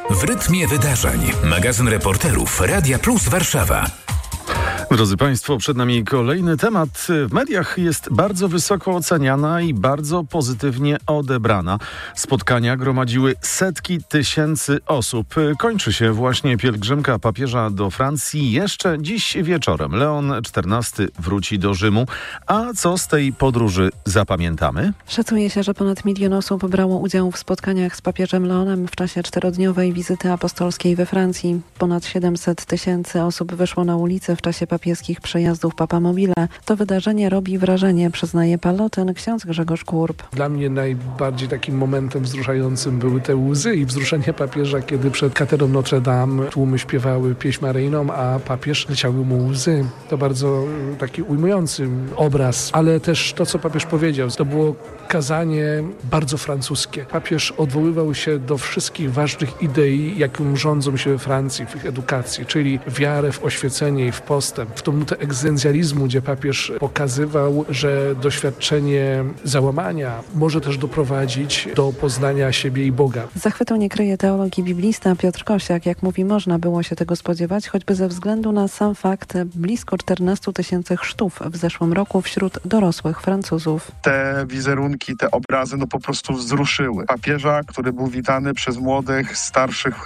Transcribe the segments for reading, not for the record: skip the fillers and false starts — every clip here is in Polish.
W rytmie wydarzeń. Magazyn reporterów Radia Plus Warszawa. Drodzy Państwo, przed nami kolejny temat. W mediach jest bardzo wysoko oceniana i bardzo pozytywnie odebrana. Spotkania gromadziły setki tysięcy osób. Kończy się właśnie pielgrzymka papieża do Francji. Jeszcze dziś wieczorem Leon XIV wróci do Rzymu. A co z tej podróży zapamiętamy? Szacuje się, że ponad 1 000 000 osób brało udział w spotkaniach z papieżem Leonem w czasie 4-dniowej wizyty apostolskiej we Francji. Ponad 700 000 osób wyszło na ulicę w czasie papieskich przejazdów Papa Mobile. To wydarzenie robi wrażenie, przyznaje Pallottyn ksiądz Grzegorz Kurb. Dla mnie najbardziej takim momentem wzruszającym były te łzy i wzruszenie papieża, kiedy przed katedrą Notre Dame tłumy śpiewały pieśń maryjną, a papież leciały mu łzy. To bardzo taki ujmujący obraz, ale też to, co papież powiedział, to było kazanie bardzo francuskie. Papież odwoływał się do wszystkich ważnych idei, jakim rządzą się we Francji w ich edukacji, czyli wiarę w oświecenie i w postęp, w tą nutę egzystencjalizmu, gdzie papież pokazywał, że doświadczenie załamania może też doprowadzić do poznania siebie i Boga. Zachwytu nie kryje teologii biblista Piotr Kosiak. Jak mówi, można było się tego spodziewać, choćby ze względu na sam fakt blisko 14 000 chrztów w zeszłym roku wśród dorosłych Francuzów. Te wizerunki, te obrazy po prostu wzruszyły. Papieża, który był witany przez młodych, starszych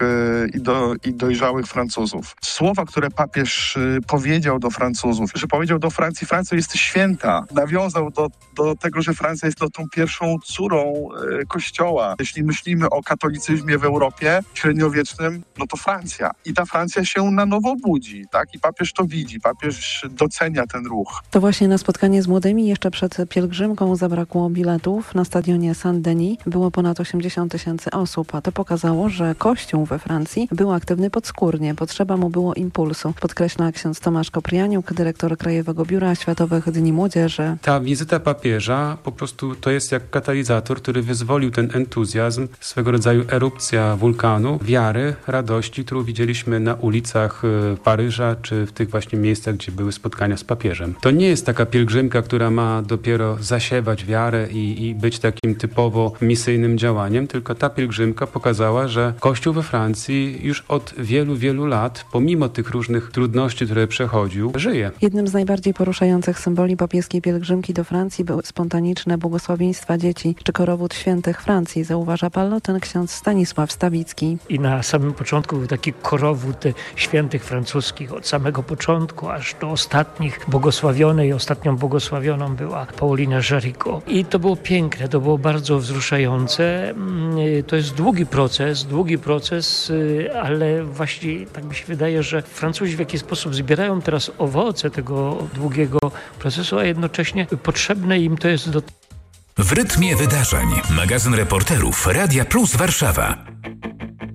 i dojrzałych Francuzów. Słowa, które papież powiedział do Francuzów, że powiedział do Francji: Francja jest święta. Nawiązał do tego, że Francja jest tą pierwszą córą Kościoła. Jeśli myślimy o katolicyzmie w Europie średniowiecznym, to Francja. I ta Francja się na nowo budzi, tak? I papież to widzi. Papież docenia ten ruch. To właśnie na spotkanie z młodymi jeszcze przed pielgrzymką zabrakło biletów. Na stadionie Saint-Denis było ponad 80 000 osób, a to pokazało, że Kościół we Francji był aktywny podskórnie. Potrzeba mu było impulsu, podkreśla ksiądz Tomasz Koprianiuk, dyrektor Krajowego Biura Światowych Dni Młodzieży. Ta wizyta papieża po prostu to jest jak katalizator, który wyzwolił ten entuzjazm, swego rodzaju erupcja wulkanu, wiary, radości, którą widzieliśmy na ulicach Paryża, czy w tych właśnie miejscach, gdzie były spotkania z papieżem. To nie jest taka pielgrzymka, która ma dopiero zasiewać wiarę i być takim typowo misyjnym działaniem, tylko ta pielgrzymka pokazała, że Kościół we Francji już od wielu, wielu lat, pomimo tych różnych trudności, które przechodził, żyje. Jednym z najbardziej poruszających symboli papieskiej pielgrzymki do Francji były spontaniczne błogosławieństwa dzieci czy korowód świętych Francji, zauważa Pallottyn ksiądz Stanisław Stawicki. I na samym początku był taki korowód świętych francuskich, od samego początku aż do ostatnich błogosławionej. Ostatnią błogosławioną była Paulina Jaricot. I to było piękne, to było bardzo wzruszające. To jest długi proces, ale właśnie tak mi się wydaje, że Francuzi w jakiś sposób zbierają teraz owoce tego długiego procesu, a jednocześnie potrzebne im to jest do... W rytmie wydarzeń. Magazyn reporterów Radia Plus Warszawa.